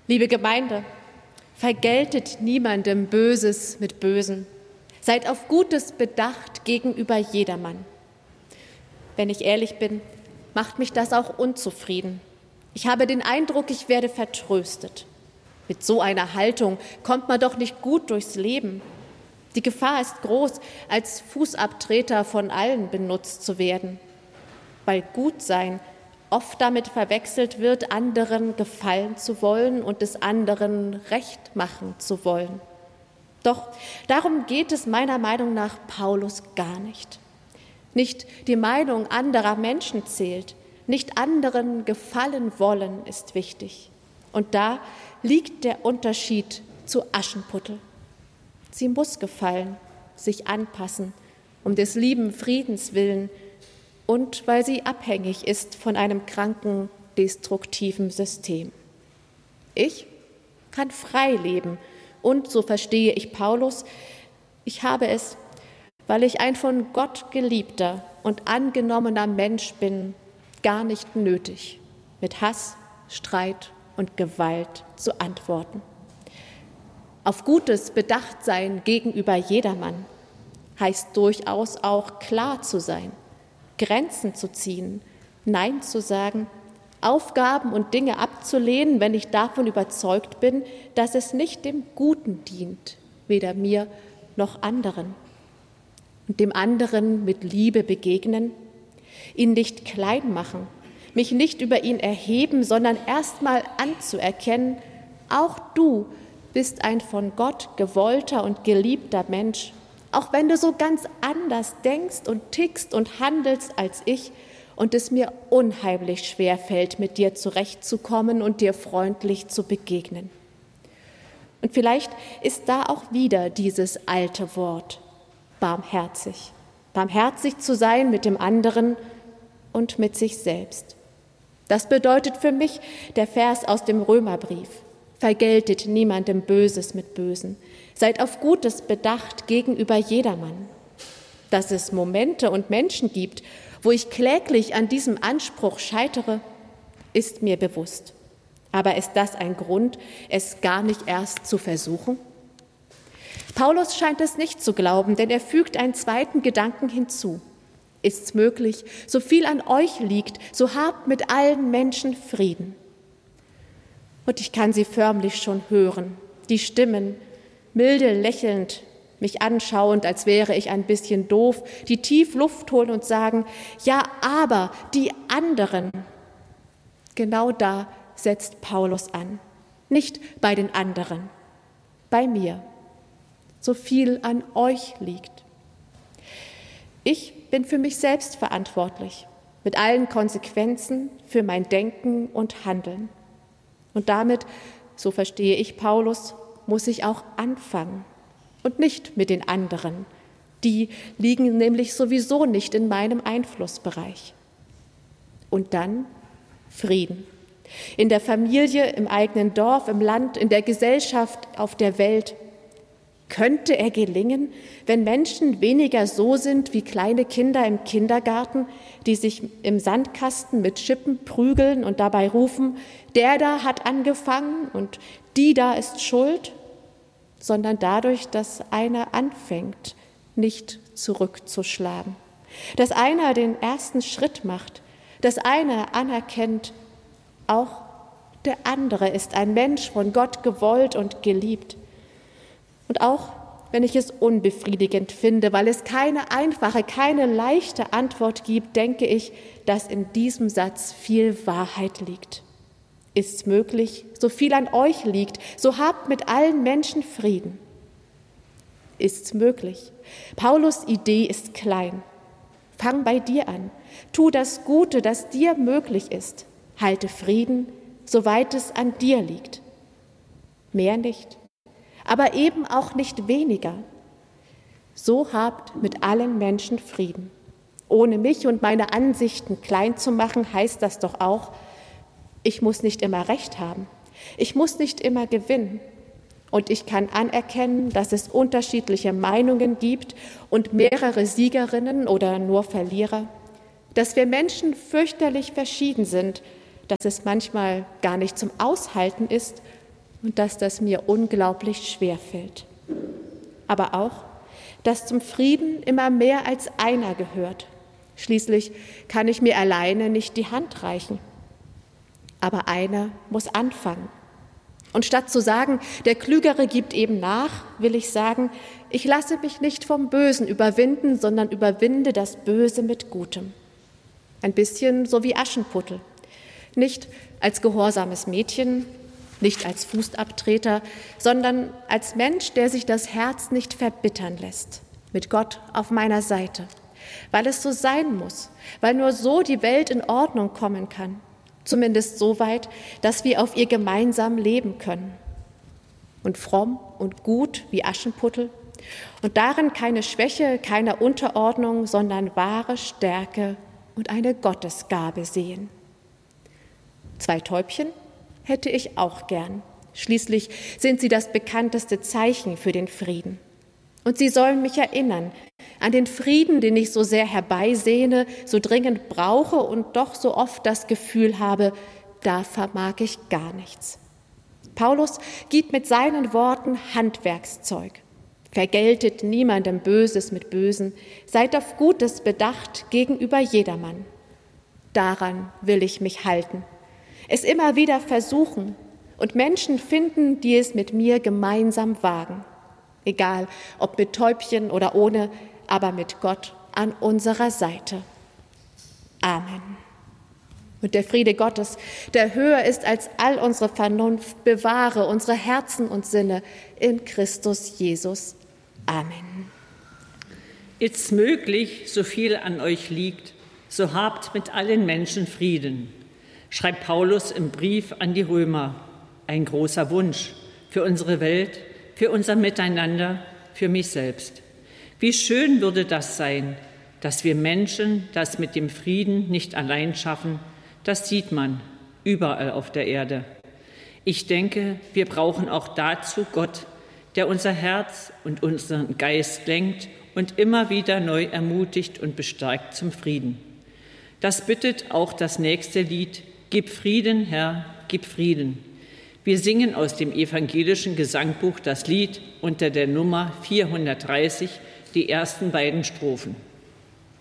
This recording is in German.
Liebe Gemeinde, vergeltet niemandem Böses mit Bösen. Seid auf Gutes bedacht gegenüber jedermann. Wenn ich ehrlich bin, macht mich das auch unzufrieden. Ich habe den Eindruck, ich werde vertröstet. Mit so einer Haltung kommt man doch nicht gut durchs Leben. Die Gefahr ist groß, als Fußabtreter von allen benutzt zu werden, weil Gutsein oft damit verwechselt wird, anderen gefallen zu wollen und des anderen recht machen zu wollen. Doch darum geht es meiner Meinung nach Paulus gar nicht. Nicht die Meinung anderer Menschen zählt, nicht anderen gefallen wollen ist wichtig. Und da liegt der Unterschied zu Aschenputtel. Sie muss gefallen, sich anpassen, um des lieben Friedens willen und weil sie abhängig ist von einem kranken, destruktiven System. Ich kann frei leben und, so verstehe ich Paulus, ich habe es, weil ich ein von Gott geliebter und angenommener Mensch bin, gar nicht nötig, mit Hass, Streit und Gewalt zu antworten. Auf Gutes bedacht sein gegenüber jedermann heißt durchaus auch klar zu sein, Grenzen zu ziehen, Nein zu sagen, Aufgaben und Dinge abzulehnen, wenn ich davon überzeugt bin, dass es nicht dem Guten dient, weder mir noch anderen. Und dem anderen mit Liebe begegnen, ihn nicht klein machen, mich nicht über ihn erheben, sondern erstmal anzuerkennen, auch du bist ein von Gott gewollter und geliebter Mensch, auch wenn du so ganz anders denkst und tickst und handelst als ich und es mir unheimlich schwer fällt, mit dir zurechtzukommen und dir freundlich zu begegnen. Und vielleicht ist da auch wieder dieses alte Wort, barmherzig. Barmherzig zu sein mit dem anderen und mit sich selbst. Das bedeutet für mich der Vers aus dem Römerbrief. Vergeltet niemandem Böses mit Bösen. Seid auf Gutes bedacht gegenüber jedermann. Dass es Momente und Menschen gibt, wo ich kläglich an diesem Anspruch scheitere, ist mir bewusst. Aber ist das ein Grund, es gar nicht erst zu versuchen? Paulus scheint es nicht zu glauben, denn er fügt einen zweiten Gedanken hinzu. Ist's möglich, so viel an euch liegt, so habt mit allen Menschen Frieden. Und ich kann sie förmlich schon hören, die Stimmen, milde lächelnd, mich anschauend, als wäre ich ein bisschen doof, die tief Luft holen und sagen, ja, aber die anderen. Genau da setzt Paulus an, nicht bei den anderen, bei mir. So viel an euch liegt. Ich bin für mich selbst verantwortlich, mit allen Konsequenzen für mein Denken und Handeln. Und damit, so verstehe ich Paulus, muss ich auch anfangen und nicht mit den anderen. Die liegen nämlich sowieso nicht in meinem Einflussbereich. Und dann Frieden. In der Familie, im eigenen Dorf, im Land, in der Gesellschaft, auf der Welt. Könnte er gelingen, wenn Menschen weniger so sind wie kleine Kinder im Kindergarten, die sich im Sandkasten mit Schippen prügeln und dabei rufen, der da hat angefangen und die da ist schuld, sondern dadurch, dass einer anfängt, nicht zurückzuschlagen, dass einer den ersten Schritt macht, dass einer anerkennt, auch der andere ist ein Mensch von Gott gewollt und geliebt. Und auch wenn ich es unbefriedigend finde, weil es keine einfache, keine leichte Antwort gibt, denke ich, dass in diesem Satz viel Wahrheit liegt. Ist's möglich, so viel an euch liegt, so habt mit allen Menschen Frieden. Ist's möglich? Paulus' Idee ist klein. Fang bei dir an. Tu das Gute, das dir möglich ist. Halte Frieden, soweit es an dir liegt. Mehr nicht. Aber eben auch nicht weniger. So habt mit allen Menschen Frieden. Ohne mich und meine Ansichten klein zu machen, heißt das doch auch, ich muss nicht immer Recht haben. Ich muss nicht immer gewinnen. Und ich kann anerkennen, dass es unterschiedliche Meinungen gibt und mehrere Siegerinnen oder nur Verlierer. Dass wir Menschen fürchterlich verschieden sind, dass es manchmal gar nicht zum Aushalten ist und dass das mir unglaublich schwer fällt. Aber auch, dass zum Frieden immer mehr als einer gehört. Schließlich kann ich mir alleine nicht die Hand reichen. Aber einer muss anfangen. Und statt zu sagen, der Klügere gibt eben nach, will ich sagen, ich lasse mich nicht vom Bösen überwinden, sondern überwinde das Böse mit Gutem. Ein bisschen so wie Aschenputtel. Nicht als gehorsames Mädchen, nicht als Fußabtreter, sondern als Mensch, der sich das Herz nicht verbittern lässt, mit Gott auf meiner Seite, weil es so sein muss, weil nur so die Welt in Ordnung kommen kann, zumindest so weit, dass wir auf ihr gemeinsam leben können. Und fromm und gut wie Aschenputtel und darin keine Schwäche, keine Unterordnung, sondern wahre Stärke und eine Gottesgabe sehen. 2 Täubchen hätte ich auch gern. Schließlich sind sie das bekannteste Zeichen für den Frieden. Und sie sollen mich erinnern an den Frieden, den ich so sehr herbeisehne, so dringend brauche und doch so oft das Gefühl habe, da vermag ich gar nichts. Paulus gibt mit seinen Worten Handwerkszeug. Vergeltet niemandem Böses mit Bösen, seid auf Gutes bedacht gegenüber jedermann. Daran will ich mich halten, es immer wieder versuchen und Menschen finden, die es mit mir gemeinsam wagen. Egal, ob mit Täubchen oder ohne, aber mit Gott an unserer Seite. Amen. Und der Friede Gottes, der höher ist als all unsere Vernunft, bewahre unsere Herzen und Sinne in Christus Jesus. Amen. Ist möglich, so viel an euch liegt, so habt mit allen Menschen Frieden, schreibt Paulus im Brief an die Römer. Ein großer Wunsch für unsere Welt, für unser Miteinander, für mich selbst. Wie schön würde das sein, dass wir Menschen das mit dem Frieden nicht allein schaffen. Das sieht man überall auf der Erde. Ich denke, wir brauchen auch dazu Gott, der unser Herz und unseren Geist lenkt und immer wieder neu ermutigt und bestärkt zum Frieden. Das bittet auch das nächste Lied, Gib Frieden, Herr, gib Frieden. Wir singen aus dem evangelischen Gesangbuch das Lied unter der Nummer 430, die ersten beiden Strophen.